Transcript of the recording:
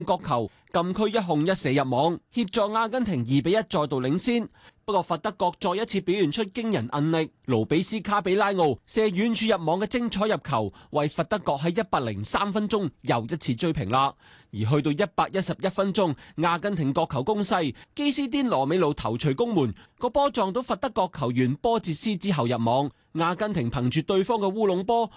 角球禁區一控一射入網，協助阿根廷2-1再度領先。不過佛得角再一次表現出驚人韌力，盧比斯卡比拉奧射遠處入網嘅精彩入球，為佛得角喺103分鐘又一次追平啦。而去到111分鐘，阿根廷角球攻勢，基斯甸羅美路頭槌攻門，個波撞到佛得角球員波捷斯之後入網。阿根廷憑住對方嘅烏龍波，